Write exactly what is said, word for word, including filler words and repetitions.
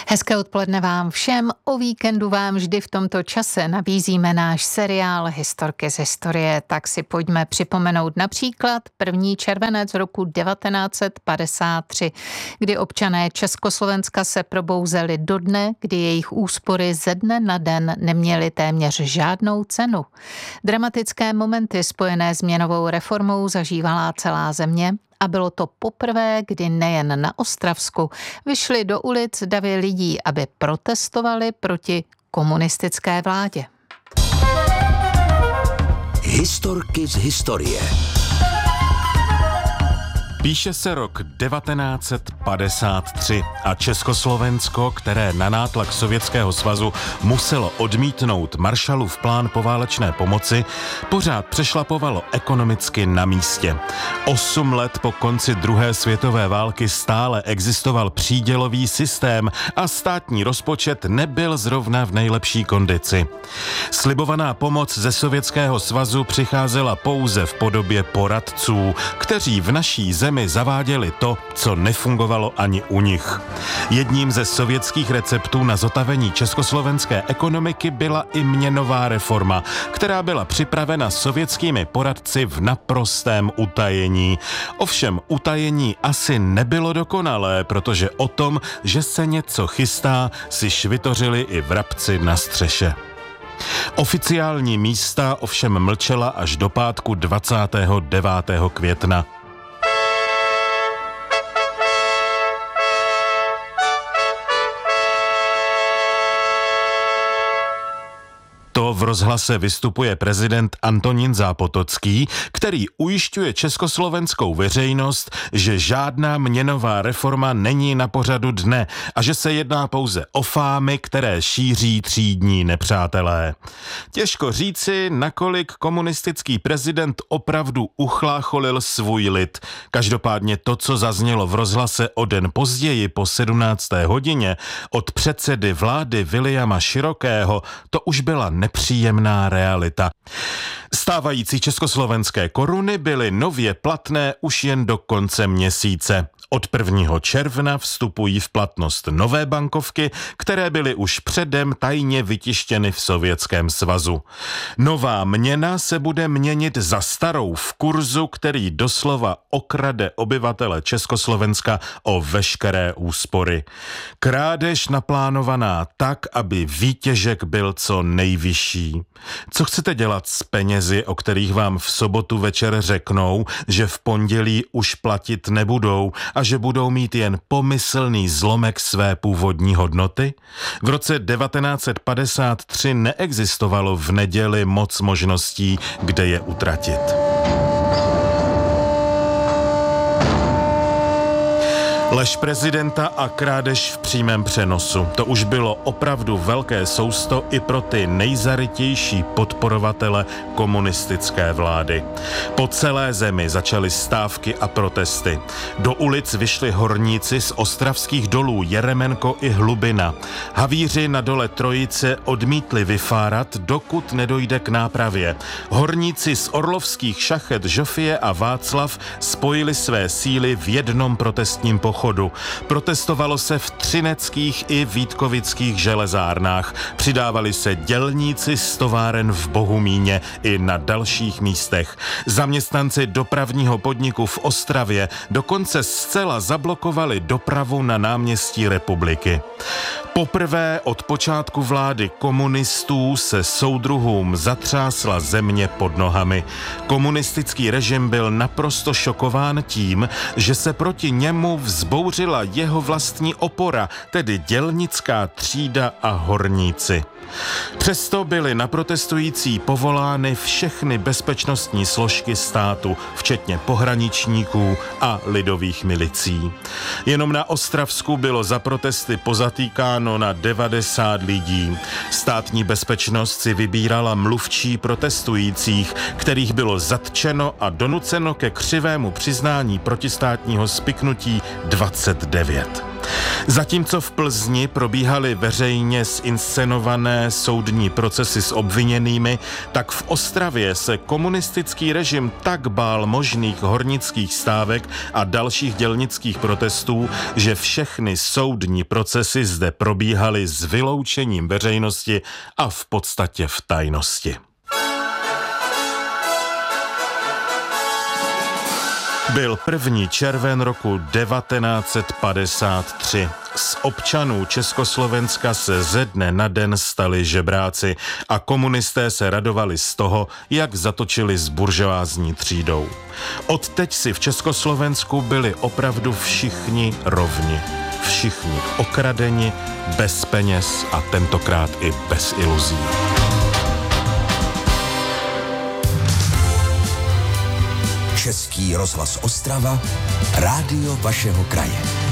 Hezké odpoledne vám všem. O víkendu vám vždy v tomto čase nabízíme náš seriál Historky z historie. Tak si pojďme připomenout například první červenec roku devatenáct set padesát tři, kdy občané Československa se probouzeli do dne, kdy jejich úspory ze dne na den neměly téměř žádnou cenu. Dramatické momenty spojené s měnovou reformou zažívala celá země. A bylo to poprvé, kdy nejen na Ostravsku vyšli do ulic davy lidí, aby protestovali proti komunistické vládě. Historky z historie. Píše se rok devatenáct set padesát tři a Československo, které na nátlak Sovětského svazu muselo odmítnout Marshallův plán poválečné pomoci, pořád přešlapovalo ekonomicky na místě. Osm let po konci druhé světové války stále existoval přídělový systém a státní rozpočet nebyl zrovna v nejlepší kondici. Slibovaná pomoc ze Sovětského svazu přicházela pouze v podobě poradců, kteří v naší zemi zaváděli to, co nefungovalo ani u nich. Jedním ze sovětských receptů na zotavení československé ekonomiky byla i měnová reforma, která byla připravena sovětskými poradci v naprostém utajení. Ovšem utajení asi nebylo dokonalé, protože o tom, že se něco chystá, si švitořili i vrabci na střeše. Oficiální místa ovšem mlčela až do pátku dvacátého devátého května. To v rozhlase vystupuje prezident Antonín Zápotocký, který ujišťuje československou veřejnost, že žádná měnová reforma není na pořadu dne a že se jedná pouze o fámy, které šíří třídní nepřátelé. Těžko říci, nakolik komunistický prezident opravdu uchlácholil svůj lid. Každopádně to, co zaznělo v rozhlase o den později po sedmnácté hodině od předsedy vlády Viliama Širokého, to už byla nepříjemná realita. Stávající československé koruny byly nově platné už jen do konce měsíce. Od prvního června vstupují v platnost nové bankovky, které byly už předem tajně vytištěny v Sovětském svazu. Nová měna se bude měnit za starou v kurzu, který doslova okrade obyvatele Československa o veškeré úspory. Krádež naplánovaná tak, aby výtěžek byl co nejvyšší. Co chcete dělat s penězi, o kterých vám v sobotu večer řeknou, že v pondělí už platit nebudou a že budou mít jen pomyslný zlomek své původní hodnoty? V roce devatenáct set padesát tři neexistovalo v neděli moc možností, kde je utratit. Lež prezidenta a krádež v přímém přenosu. To už bylo opravdu velké sousto i pro ty nejzarytější podporovatele komunistické vlády. Po celé zemi začaly stávky a protesty. Do ulic vyšli horníci z ostravských dolů Jeremenko i Hlubina. Havíři na dole Trojice odmítli vyfárat, dokud nedojde k nápravě. Horníci z orlovských šachet Žofie a Václav spojili své síly v jednom protestním pochodu. Protestovalo se v třineckých i vítkovických železárnách. Přidávali se dělníci z továren v Bohumíně i na dalších místech. Zaměstnanci dopravního podniku v Ostravě dokonce zcela zablokovali dopravu na náměstí Republiky. Poprvé od počátku vlády komunistů se soudruhům zatřásla země pod nohami. Komunistický režim byl naprosto šokován tím, že se proti němu vzbouřila jeho vlastní opora, tedy dělnická třída a horníci. Přesto byly na protestující povolány všechny bezpečnostní složky státu, včetně pohraničníků a lidových milicí. Jenom na Ostravsku bylo za protesty pozatýkáno na devadesát lidí. Státní bezpečnost si vybírala mluvčí protestujících, kterých bylo zatčeno a donuceno ke křivému přiznání protistátního spiknutí dvacet devět. Zatímco v Plzni probíhaly veřejně zinscenované soudní procesy s obviněnými, tak v Ostravě se komunistický režim tak bál možných hornických stávek a dalších dělnických protestů, že všechny soudní procesy zde probíhaly s vyloučením veřejnosti a v podstatě v tajnosti. Byl první červen roku devatenáct set padesát tři. Z občanů Československa se ze dne na den stali žebráci a komunisté se radovali z toho, jak zatočili s buržoázní třídou. Odteď si v Československu byli opravdu všichni rovni. Všichni okradeni, bez peněz a tentokrát i bez iluzí. Český rozhlas Ostrava, rádio vašeho kraje.